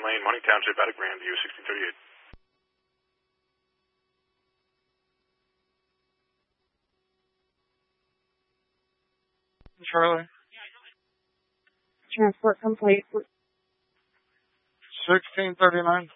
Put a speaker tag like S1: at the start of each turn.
S1: Lane, Money Township, out of Grandview, 1638.
S2: Charlie.
S3: Transport complete.
S2: 1639.